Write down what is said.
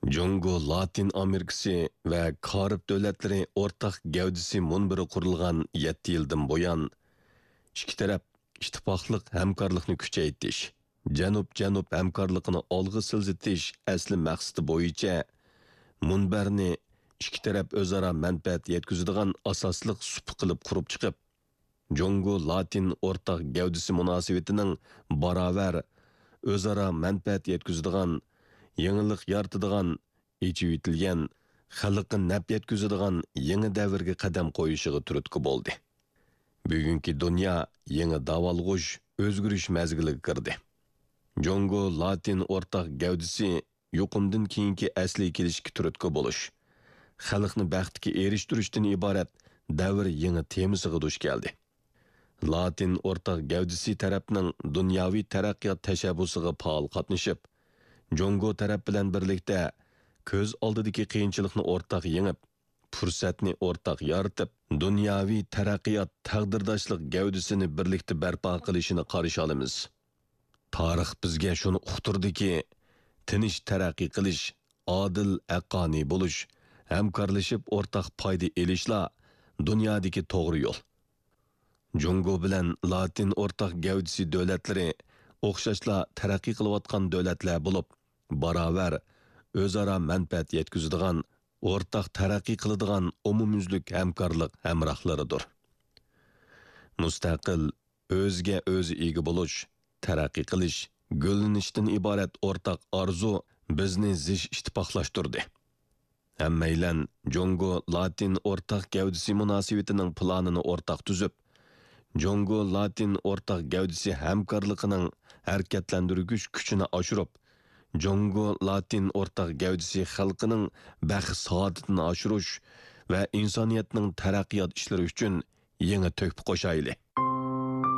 Jungo Latin Amerikasi va Karib davlatlari o'rtaq gavdisi munbiri qurilgan 7 yildan buyon ikki taraf ittifoqlik hamkorlikni kuchaytirish, janub-janub hamkorligini olg'a siljitish asli maqsadi bo'yicha munbarni ikki taraf o'zaro manfaat yetkazadigan asosliq sup qilib qurib chiqib, Jungo Latin o'rtaq gavdisi munosabatining barobar o'zaro manfaat yetkazadigan yangilik yaratadigan, ichib etilgan, xalqqa naf yetkazadigan yangi davrga qadam qo'yishiga turtki bo'ldi. Bugungi dunyo yangi davolg'ush, o'zgarish mazgiliga kirdi. Jungo Latin o'rtaq gavdisi yuqumdan keyingi asliy kelishga turtki bo'lish, xalqni baxtga erishtirishdan iborat davr yangi temasiga duch keldi. Latin o'rtaq gavdisi tarafning dunyoviy taraqqiyot tashabbusiga faol qatnashib, Jungo taraf bilan birlikda ko'z oldidagi qiyinchilikni o'rtaq yengib, fursatni o'rtaq yaratib, dunyoviy taraqqiyot taqdirdoshlik gavdisini birlikda barpo qilishini qarshi olamiz. Tarix bizga shuni uqtirdiki, tinch taraqqiy qilish, odil, haqqoniy bo'lish, hamkorlashib o'rtaq foyda elishlar dunyodagi to'g'ri yo'l. Jungo bilan Latin o'rtaq gavdisi davlatlari o'xshashla taraqqiy qilayotgan davlatlar bo'lib, barobar o'zaro manfaat yetkazadigan, o'rtaq taraqqiy qiladigan umumyuzlik hamkorlik hamrohlaridir. Mustaqil, o'zga o'zi ega bo'lish, taraqqiy qilish, gullanishdan iborat o'rtaq orzu bizni zish ittifoqlashtirdi. Hammaylan Jungo Latin o'rtaq gavdisi munosabatining planini o'rtaq tuzib, Jungo Latin o'rtaq gavdisi hamkorligining harakatlantirgich kuchini oshirib, Jungo Latin o'rtaq gavdisi xalqining baxt saodatini oshirish va insoniyatning taraqqiyot ishlari uchun yangi to'p qo'shayli.